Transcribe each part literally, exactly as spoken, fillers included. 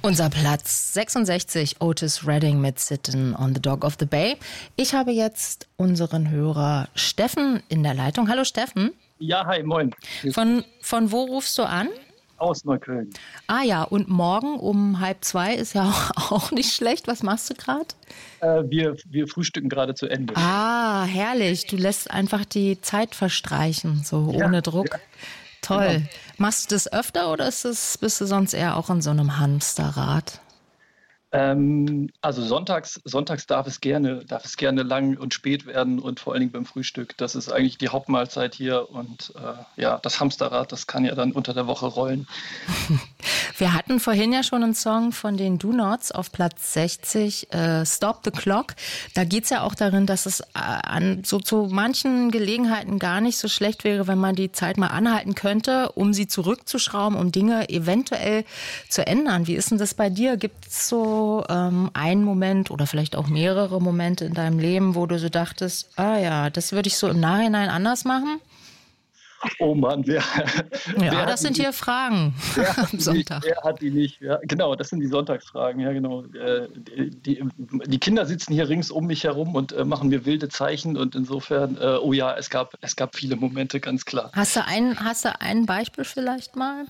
Unser Platz sechsundsechzig, Otis Redding mit Sittin' on the Dock of the Bay. Ich habe jetzt unseren Hörer Steffen in der Leitung. Hallo Steffen. Ja, hi, moin. Von, von wo rufst du an? Aus Neukölln. Ah ja, und morgen um halb zwei ist ja auch, auch nicht schlecht. Was machst du gerade? Äh, wir, wir frühstücken gerade zu Ende. Ah, herrlich. Du lässt einfach die Zeit verstreichen, so Ja, ohne Druck. ja. Toll. Genau. Machst du das öfter oder ist das, bist du sonst eher auch in so einem Hamsterrad? Ähm, also sonntags, sonntags darf es gerne, darf es gerne lang und spät werden und vor allen Dingen beim Frühstück. Das ist eigentlich die Hauptmahlzeit hier und äh, ja, das Hamsterrad, das kann ja dann unter der Woche rollen. Wir hatten vorhin ja schon einen Song von den Do Nots auf Platz sechzig, äh, Stop the Clock. Da geht es ja auch darin, dass es äh, an so zu manchen Gelegenheiten gar nicht so schlecht wäre, wenn man die Zeit mal anhalten könnte, um sie zurückzuschrauben, um Dinge eventuell zu ändern. Wie ist denn das bei dir? Gibt es so ähm, einen Moment oder vielleicht auch mehrere Momente in deinem Leben, wo du so dachtest, ah ja, das würde ich so im Nachhinein anders machen? Oh Mann, wer. Ja, wer das sind die hier nicht? Fragen Wer hat am die Sonntag. nicht? Wer hat die nicht? Ja, genau, das sind die Sonntagsfragen. Ja, genau. Äh, die, die, die Kinder sitzen hier rings um mich herum und äh, machen mir wilde Zeichen und insofern, äh, oh ja, es gab, es gab viele Momente, ganz klar. Hast du ein, hast du ein Beispiel vielleicht mal?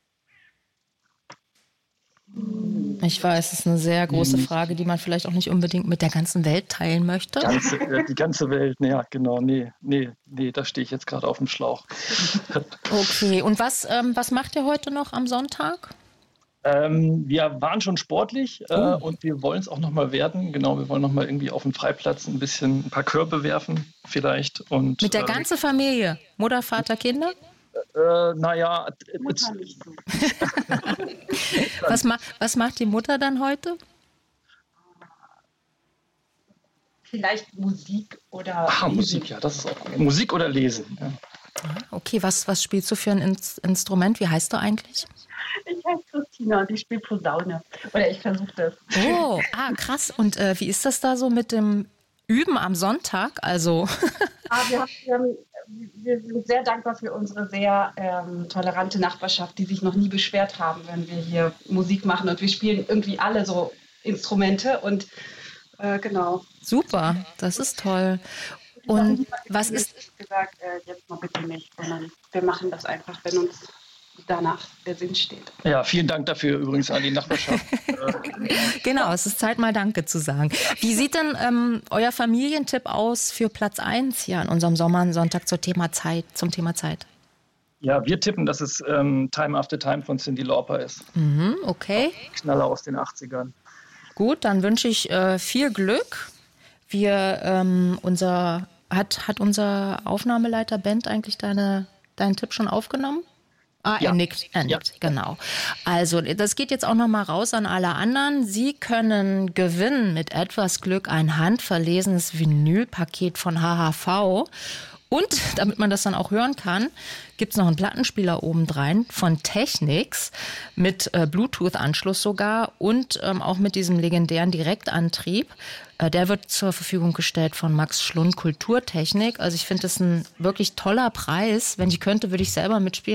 Ich weiß, es ist eine sehr große Frage, die man vielleicht auch nicht unbedingt mit der ganzen Welt teilen möchte. Ganze, äh, die ganze Welt, ja, genau, nee, nee, nee, da stehe ich jetzt gerade auf dem Schlauch. Okay, und was, ähm, was macht ihr heute noch am Sonntag? ähm, wir waren schon sportlich äh, Oh. und wir wollen es auch nochmal werden. Genau, wir wollen nochmal irgendwie auf dem Freiplatz ein bisschen ein paar Körbe werfen, vielleicht. Und, Mit der äh, ganzen Familie? Mutter, Vater, Kinder? Äh, naja, Mutter nicht so. Was, ma was macht die Mutter dann heute? Vielleicht Musik oder. ah, Musik, ja, das ist auch Musik oder Lesen. Ja. Okay, was, was spielst du für ein Ins Instrument? Wie heißt du eigentlich? Ich heiße Christina und ich spiele Posaune. Oder ich versuche das. Oh, ah, krass. Und äh, wie ist das da so mit dem Üben am Sonntag? Also, Aber wir, haben, wir, haben, wir sind sehr dankbar für unsere sehr ähm, tolerante Nachbarschaft, die sich noch nie beschwert haben, wenn wir hier Musik machen. Und wir spielen irgendwie alle so Instrumente und äh, genau. super, das ist toll. Und was ist, gesagt, äh, jetzt mal bitte nicht, sondern wir machen das einfach, wenn uns danach der Sinn steht. ja, vielen Dank dafür übrigens an die Nachbarschaft. genau, es ist Zeit, mal Danke zu sagen. Wie sieht denn ähm, euer Familientipp aus für Platz eins hier an unserem Sommersonntag zum Thema Zeit? Zum Thema Zeit? Ja, wir tippen, dass es ähm, Time After Time von Cyndi Lauper ist. Mhm, okay, Knaller aus den achtzigern. gut, dann wünsche ich äh, viel Glück. Wir, ähm, unser, hat, hat unser Aufnahmeleiter Bent eigentlich deine, deinen Tipp schon aufgenommen? Ah, Ja. er nickt, er nickt, Ja. genau. Also, das geht jetzt auch noch mal raus an alle anderen. Sie können gewinnen mit etwas Glück ein handverlesenes Vinylpaket von H H V. Und, damit man das dann auch hören kann, gibt es noch einen Plattenspieler obendrein von Technics mit äh, Bluetooth-Anschluss sogar und ähm, auch mit diesem legendären Direktantrieb. Äh, der wird zur Verfügung gestellt von Max Schlund Kulturtechnik. Also ich finde das ein wirklich toller Preis. Wenn ich könnte, würde ich selber mitspielen.